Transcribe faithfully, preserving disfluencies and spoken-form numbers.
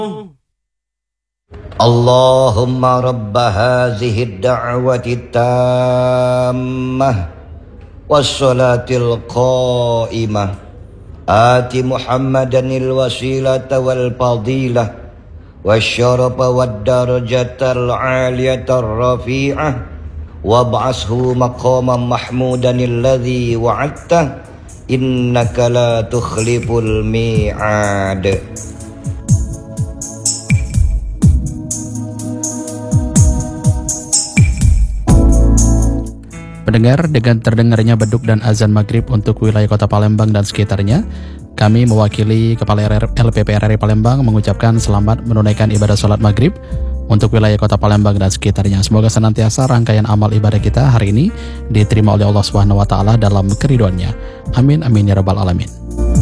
Allahumma rabba hazihi ad-da'wati tammah wassalatil qa'imah ati Muhammadanil wasilata wal fadilah wasyarafa wad darajatal 'aliyatar rafi'ah wab'ashu maqaman mahmudanil ladzi wa'adta innaka la tukhliful mi'ad. Pendengar, dengan terdengarnya beduk dan azan maghrib untuk wilayah kota Palembang dan sekitarnya, kami mewakili Kepala L P P R R I Palembang mengucapkan selamat menunaikan ibadah sholat maghrib untuk wilayah kota Palembang dan sekitarnya. Semoga senantiasa rangkaian amal ibadah kita hari ini diterima oleh Allah Subhanahu wa taala dalam keridhoannya. Amin amin ya rabbal alamin.